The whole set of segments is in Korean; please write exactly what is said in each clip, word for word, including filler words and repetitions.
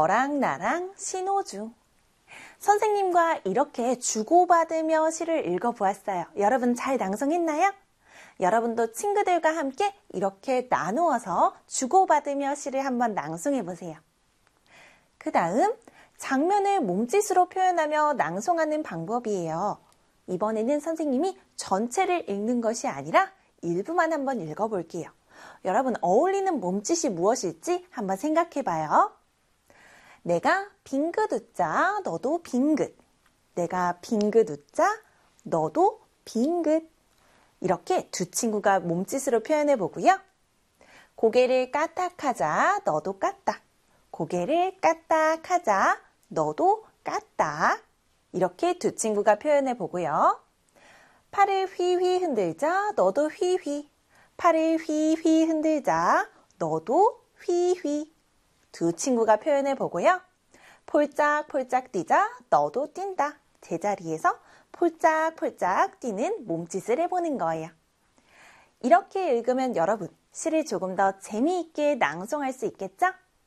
너랑 나랑 신호중. 선생님과 이렇게 주고받으며 시를 읽어보았어요. 여러분 잘 낭송했나요? 여러분도 친구들과 함께 이렇게 나누어서 주고받으며 시를 한번 낭송해보세요. 그 다음 장면을 몸짓으로 표현하며 낭송하는 방법이에요. 이번에는 선생님이 전체를 읽는 것이 아니라 일부만 한번 읽어볼게요. 여러분 어울리는 몸짓이 무엇일지 한번 생각해봐요. 내가 빙긋 웃자 너도 빙긋. 내가 빙긋 웃자 너도 빙긋. 이렇게 두 친구가 몸짓으로 표현해 보고요. 고개를 까딱하자 너도 까딱. 고개를 까딱하자 너도 까딱. 이렇게 두 친구가 표현해 보고요. 팔을 휘휘 흔들자 너도 휘휘. 팔을 휘휘 흔들자 너도 휘휘. 두 친구가 표현해 보고요. 폴짝폴짝 뛰자 너도 뛴다. 제자리에서 폴짝폴짝 뛰는 몸짓을 해보는 거예요. 이렇게 읽으면 여러분 시를 조금 더 재미있게 낭송할 수 있겠죠?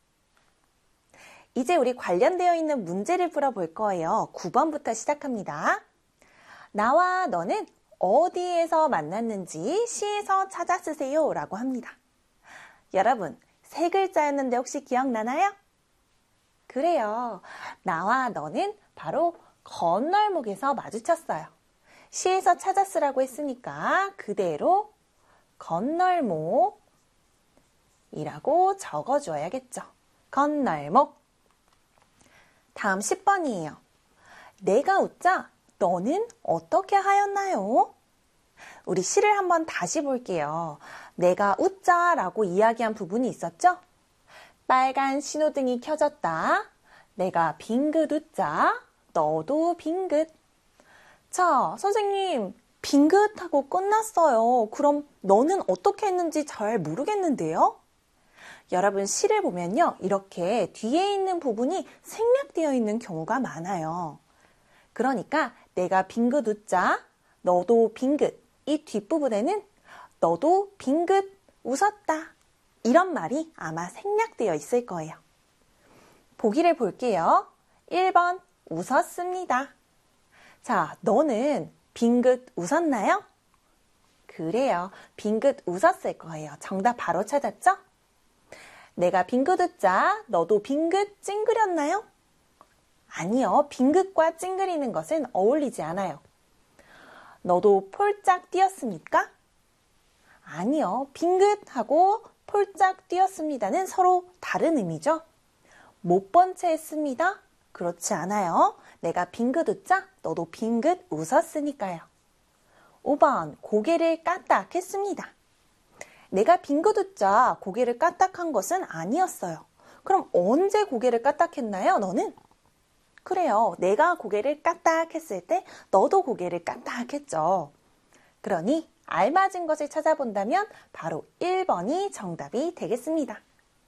이제 우리 관련되어 있는 문제를 풀어볼 거예요. 구 번부터 시작합니다. 나와 너는 어디에서 만났는지 시에서 찾아 쓰세요 라고 합니다. 여러분 세 글자였는데 혹시 기억나나요? 그래요. 나와 너는 바로 건널목에서 마주쳤어요. 시에서 찾아 쓰라고 했으니까 그대로 건널목이라고 적어줘야겠죠. 건널목. 다음 십 번이에요. 내가 웃자 너는 어떻게 하였나요? 우리 시를 한번 다시 볼게요. 내가 웃자 라고 이야기한 부분이 있었죠? 빨간 신호등이 켜졌다. 내가 빙긋 웃자. 너도 빙긋. 자, 선생님, 빙긋 하고 끝났어요. 그럼 너는 어떻게 했는지 잘 모르겠는데요? 여러분 시를 보면요. 이렇게 뒤에 있는 부분이 생략되어 있는 경우가 많아요. 그러니까 내가 빙긋 웃자. 너도 빙긋. 이 뒷부분에는 너도 빙긋 웃었다. 이런 말이 아마 생략되어 있을 거예요. 보기를 볼게요. 일 번 웃었습니다. 자, 너는 빙긋 웃었나요? 그래요. 빙긋 웃었을 거예요. 정답 바로 찾았죠? 내가 빙긋 웃자 너도 빙긋 찡그렸나요? 아니요. 빙긋과 찡그리는 것은 어울리지 않아요. 너도 폴짝 뛰었습니까? 아니요. 빙긋하고 폴짝 뛰었습니다는 서로 다른 의미죠. 못 본 채 했습니다. 그렇지 않아요. 내가 빙긋 웃자 너도 빙긋 웃었으니까요. 오 번 고개를 까딱 했습니다. 내가 빙긋 웃자 고개를 까딱한 것은 아니었어요. 그럼 언제 고개를 까딱했나요? 너는? 그래요. 내가 고개를 까딱했을 때 너도 고개를 까딱했죠. 그러니 알맞은 것을 찾아본다면 바로 일 번이 정답이 되겠습니다.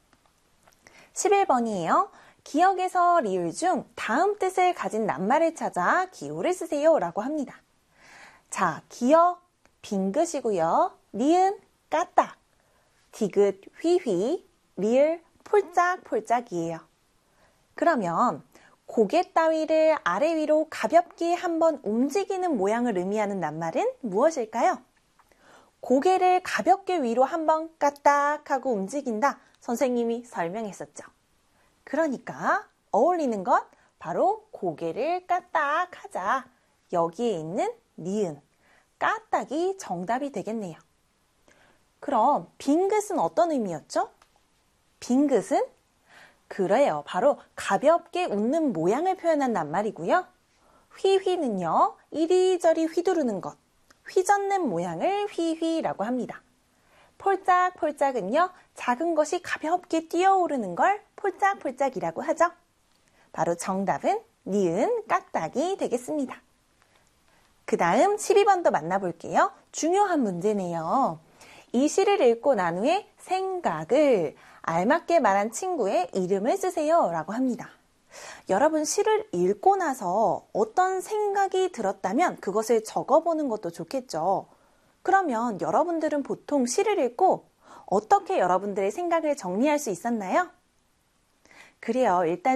십일 번이에요. 기억에서 리을 중 다음 뜻을 가진 낱말을 찾아 기호를 쓰세요 라고 합니다. 자, 기억, 빙긋이고요. 니은, 까딱, 디귿, 휘휘, 리을, 폴짝폴짝이에요. 그러면 고개 따위를 아래 위로 가볍게 한번 움직이는 모양을 의미하는 낱말은 무엇일까요? 고개를 가볍게 위로 한번 까딱하고 움직인다. 선생님이 설명했었죠. 그러니까 어울리는 것 바로 고개를 까딱하자. 여기에 있는 니은, 까딱이 정답이 되겠네요. 그럼 빙긋은 어떤 의미였죠? 빙긋은? 그래요. 바로 가볍게 웃는 모양을 표현한 낱말이고요. 휘휘는요. 이리저리 휘두르는 것, 휘젓는 모양을 휘휘라고 합니다. 폴짝폴짝은요. 작은 것이 가볍게 뛰어오르는 걸 폴짝폴짝이라고 하죠. 바로 정답은 니은, 까딱이 되겠습니다. 그 다음 십이 번도 만나볼게요. 중요한 문제네요. 이 시를 읽고 난 후에 생각을 알맞게 말한 친구의 이름을 쓰세요 라고 합니다. 여러분 시를 읽고 나서 어떤 생각이 들었다면 그것을 적어보는 것도 좋겠죠. 그러면 여러분들은 보통 시를 읽고 어떻게 여러분들의 생각을 정리할 수 있었나요? 그래요. 일단